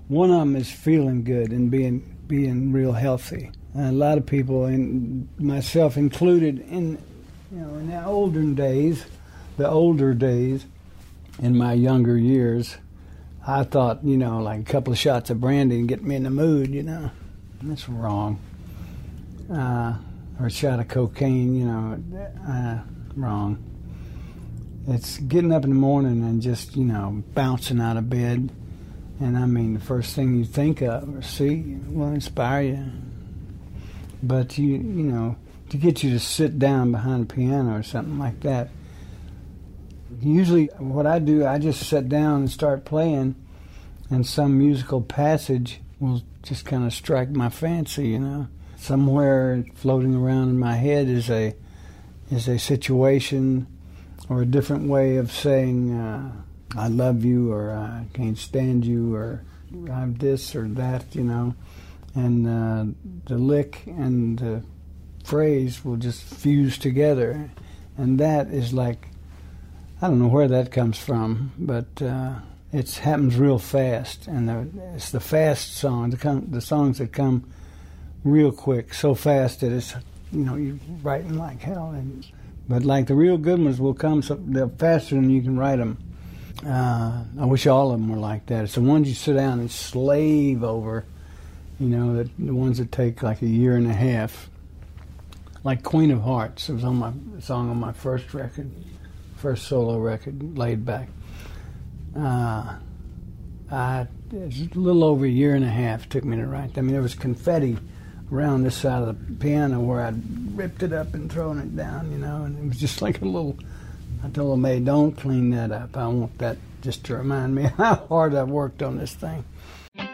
One of them is feeling good and being real healthy. And a lot of people, and myself included, in the older days, in my younger years, I thought, like a couple of shots of brandy and get me in the mood, That's wrong. Or a shot of cocaine, wrong. It's getting up in the morning and just, bouncing out of bed. And I mean, the first thing you think of or see will inspire you. But, to get you to sit down behind a piano or something like that, usually what I do, I just sit down and start playing, and some musical passage will just kind of strike my fancy, Somewhere floating around in my head is a situation or a different way of saying I love you, or I can't stand you, or I'm this or that, And the lick and the phrase will just fuse together. And that is like, I don't know where that comes from, but it happens real fast. And it's the fast songs, the songs that come real quick, so fast that it's, you're writing like hell. But like the real good ones will come they're faster than you can write them. I wish all of them were like that. It's the ones you sit down and slave over, the ones that take like a year and a half. Like Queen of Hearts, it was on my song on my first solo record, Laid Back. It was a little over a year and a half it took me to write. I mean, there was confetti around this side of the piano where I'd ripped it up and thrown it down, and it was just like a little. I told the maid, don't clean that up. I want that just to remind me how hard I've worked on this thing.